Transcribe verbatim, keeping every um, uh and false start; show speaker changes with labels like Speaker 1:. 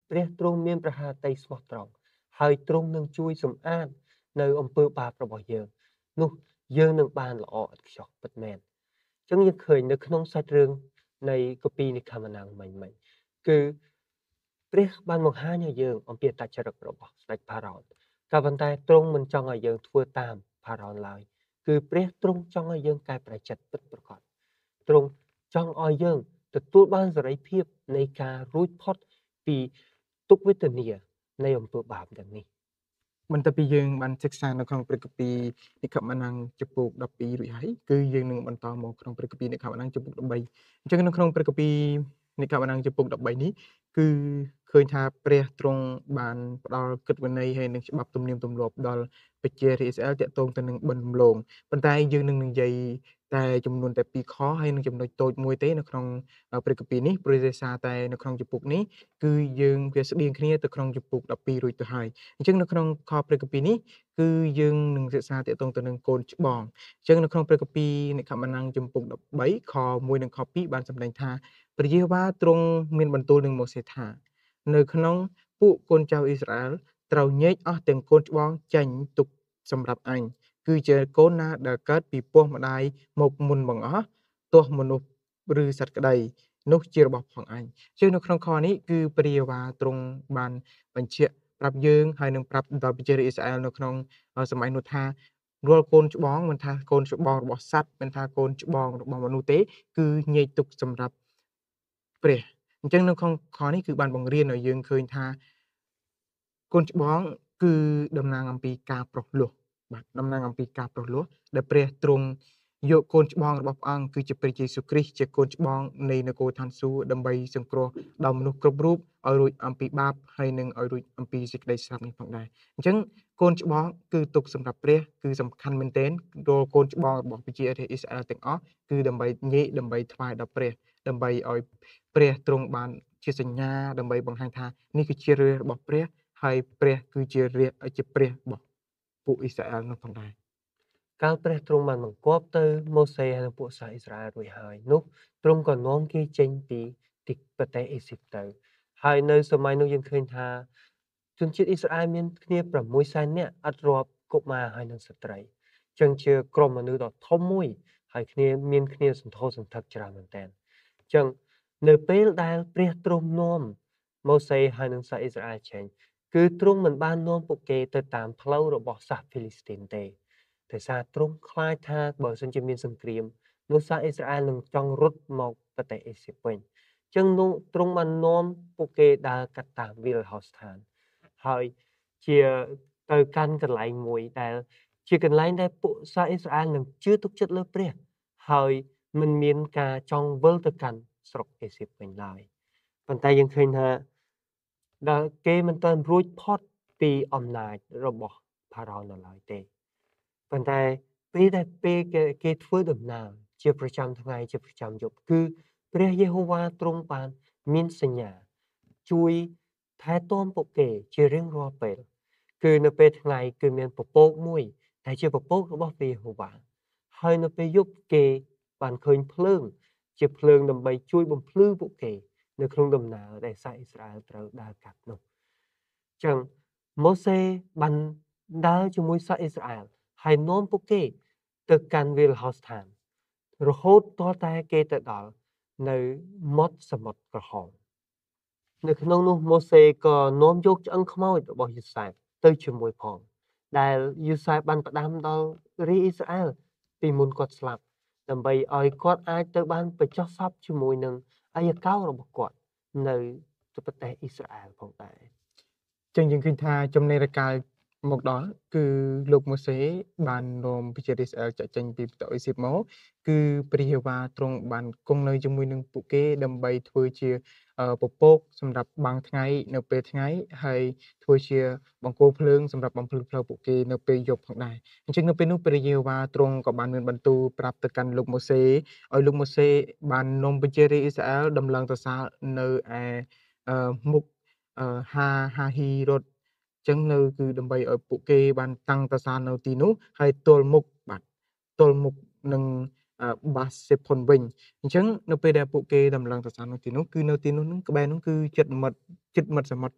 Speaker 1: ព្រះទ្រង់មានប្រហារតីស្មោះត្រង់ហើយទ្រង់នឹងជួយសម្អាតនៅអំពើបាបរបស់យើងនោះយើងនឹងបានល្អឥតខ្ចោះពិតមែនអញ្ចឹងយើងឃើញនៅក្នុងសាច់រឿងនៃកពីនិខមណាំងមិញមិញគឺព្រះបានបង្ហាញឲ្យយើងអំពីអត្តចរិតរបស់ស្ដេចផារ៉ោនក៏ប៉ុន្តែទ្រង់មិនចង់ឲ្យយើងធ្វើតាមផារ៉ោនឡើយគឺព្រះទ្រង់ចង់ឲ្យយើងកែប្រែចិត្តពិតប្រាកដទ្រង់ចង់ឲ្យយើងទទួលបានសេរីភាពនៃការរួចផុតពីទុក្ខវេទនានៃអំពើបាបទាំងនេះ
Speaker 2: បន្ទាប់ពីយើងបានសិក្សានៅក្នុងព្រះគម្ពីរនិខមណាំងចំពោះដប់ពីររួចហើយគឺយើងនឹងបន្តមកក្នុងព្រះគម្ពីរនិខមណាំងចំពោះដប់បីអញ្ចឹងនៅក្នុងព្រះគម្ពីរនិខមណាំងចំពោះដប់បីនេះគឺឃើញថាព្រះទ្រង់បានផ្ដល់គិតវិន័យហើយនឹងច្បាប់ទំនៀមទម្លាប់ដល់ប្រជារាស្ត្រអ៊ីស្រាអែលទាក់ទងទៅនឹងបិណ្ឌរំលងប៉ុន្តែយើងនឹងនិយាយតែចំនួនតែពីរខហើយនឹងចំណុចតូចមួយទេនៅក្នុងព្រះគម្ពីរនេះព្រោះដោយសារតែនៅក្នុងជំពូកនេះគឺយើងវាស្តៀងគ្នាទៅក្នុងជំពូកដប់ពីររួចទៅហើយអញ្ចឹងនៅក្នុងខព្រះគម្ពីរនេះគឺយើងនឹងសិក្សាទាក់ទងទៅនឹងកូនច្បងអញ្ចឹងនៅក្នុងព្រះគម្ពីរនិខមណាំងជំពូកដប់បីខមួយនិងខពីរបានសម្ដែងថាព្រះយេហូវ៉ាទ្រង់មានបន្ទូលនឹងម៉ូសេថានៅក្នុងពួកកូនចៅអ៊ីស្រាអែលត្រូវញែកអស់ទាំងកូនច្បងចេញទុកសម្រាប់អញគឺជាកូនណាដែលកើតពីពោះម្ដាយមកមុនបង្អស់ទោះមនុស្សឬសត្វក្តីនោះជារបស់ផងអញជាងនៅក្នុងខនេះគឺព្រះយេហូវ៉ាទ្រង់បានបញ្ជាក់ប្រាប់យើងហើយនឹងប្រាប់ដល់ប្រជារាស្ត្រអ៊ីស្រាអែលនៅក្នុងសម័យនោះថារាល់កូនច្បងមិនថាកូនច្បងរបស់សត្វមិនថាកូនច្បងរបស់មនុស្សទេគឺញែកទុកសម្រាប់ព្រះអញ្ចឹងនៅក្នុងខនេះគឺបានបង្រៀនឲ្យយើងឃើញថាកូនច្បងគឺតំណាងអំពីការប្រោះលោះបាទតំណាងអំពីការប្រោះលោះដែលព្រះទ្រង់យកកូនច្បងរបស់ព្រះអង្គគឺជាព្រះយេស៊ូវគ្រីស្ទជាកូនច្បងនៃនគរឋានសួគ៌ដើម្បីសង្គ្រោះដល់មនុស្សគ្រប់រូបឲ្យរួចអំពីបាបហើយនឹងឲ្យរួចអំពីសេចក្តីស្លាប់នេះផងដែរអញ្ចឹងកូនច្បងគឺទុកសម្រាប់ព្រះគឺសំខាន់មែនទែនរាល់កូនច្បងរបស់ប្រជារាស្ត្រអ៊ីស្រាអែលទាំងអស់គឺដើម្បីញែកដើម្បីថ្វាយដល់ព្រះដើម្បីឲ្យព្រះទ្រង់បានជាសញ្ញាដើម្បីបង្ហាញថានេះគឺជារាជរបស់ព្រះហើយព្រះគឺជារាជជាព្រះរបស់ពួកអ៊ីស្រាអែលនោះផងដែរ
Speaker 1: កាលព្រះទ្រង់បានបង្គាប់ទៅម៉ូសេហើយនិងពួកសាសអ៊ីស្រាអែលរួចហើយនោះទ្រង់ក៏នាំគេចេញពីទីប្រទេសអេស៊ីបទៅហើយនៅសម័យនោះយើងឃើញថាជនជាតិអ៊ីស្រាអែលមានគ្នាប្រាំមួយសែននាក់អត់រាប់កុមារហើយនិងស្ត្រីចឹងជាក្រុមមនុស្សដ៏ធំមួយហើយគ្នាមានគ្នាសន្ធោសន្ធឹកច្រើនមែនទែនចឹងនៅពេលដែលព្រះទ្រង់នាំម៉ូសេហើយនិងសាសអ៊ីស្រាអែលចេញគឺទ្រង់មិនបាននាំពួកគេទៅតាមផ្លូវរបស់សាសហ្វីលីស្ទីនទេដោយសារទ្រង់ខ្លាចថាបើសិនជាមានសង្គ្រាមនោះសាសអ៊ីស្រាអែលនឹងចង់រត់មកប្រទេសអេស៊ីបវិញអញ្ចឹងនោះទ្រង់បាននាំពួកគេដើរកាត់តាមវាលហោស្ថានហើយជាទៅកាន់កន្លែងមួយដែលជាកន្លែងដែលពួកសាសអ៊ីស្រាអែលនឹងជឿទុកចិត្តលើព្រះហើយមិនមានការចង់វិលទៅកាន់ស្រុកអេស៊ីបវិញឡើយប៉ុន្តែយើងឃើញថាដល់គេមិនទាន់រួចផុតពីអំណាចរបស់ផារ៉ោននៅឡើយទេប៉ុន្តែពេលដែលពេលគេគេធ្វើដំណើរជាប្រចាំថ្ងៃជាប្រចាំយប់គឺព្រះយេហូវ៉ាទ្រង់បានមានសញ្ញាជួយថែទាំពួកគេជារៀងរាល់ពេលគឺនៅពេលថ្ងៃគឺមានពពកមួយដែលជាពពករបស់ព្រះយេហូវ៉ាហើយនៅពេលយប់គេបានឃើញភ្លើងជាភ្លើងដើម្បីជួយបំភ្លឺពួកគេនៅក្នុងដំណើរដែលសាសអ៊ីស្រាអែលត្រូវដើរកាត់នោះចឹងម៉ូសេបានដើរជាមួយសាសអ៊ីស្រាអែលហើយនាំពួកគេទៅកាន់វាលហោស្ថានរហូតទាល់តែគេទៅដល់នៅមាត់សមុទ្រក្រហមនៅក្នុងនោះម៉ូសេក៏នាំយកឆ្អឹងខ្មោចរបស់យូសែបទៅជាមួយផងដែលយូសែបបានផ្ដាំដល់រាជអ៊ីស្រាអែលពីមុនគាត់ស្លាប់ដើម្បីឲ្យគាត់អាចទៅបានបញ្ចុះសពជាមួយនឹងអាយកោរបស់គាត់នៅប្រទេសអ៊ីស្រាអែលផងដែរ
Speaker 2: ចឹងយើងឃើញថាចំណេរកាលមកដល់គឺលោកម៉ូសេបាននាំប្រជារាស្ត្រអ៊ីស្រាអែលចាក់ចេញពីប្រទេសអេស៊ីបមកគឺព្រះយេហូវ៉ាទ្រង់បានគង់នៅជាមួយនឹងពួកគេដើម្បីធ្វើជាពពកសម្រាប់បាំងថ្ងៃនៅពេលថ្ងៃហើយធ្វើជាបង្គោលភ្លើងសម្រាប់បំភ្លឺផ្លូវពួកគេនៅពេលយប់ផងដែរអញ្ចឹងនៅពេលនោះព្រះយេហូវ៉ាទ្រង់ក៏បានមានបន្ទូលប្រាប់ទៅកាន់លោកម៉ូសេឲ្យលោកម៉ូសេបាននាំប្រជារាស្ត្រអ៊ីស្រាអែលដំឡើងទៅសាលនៅឯមុខហាហាហ៊ីរ៉ូតចឹងនៅគឺដើម្បីឲ្យពួកគេបានតាំងតសានៅទីនោះហើយទល់មុខបាទទល់មុខនឹងបាសេផុនវិញអញ្ចឹងនៅពេលដែលពួកគេដំឡើងតសានៅទីនោះគឺនៅទីនោះនឹងក្បែរនោះគឺចិត្តមិត្តចិត្តមិត្តសមុទ្រ